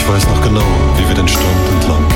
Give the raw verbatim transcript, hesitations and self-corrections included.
Ich weiß noch genau, wie wir den Strand entlang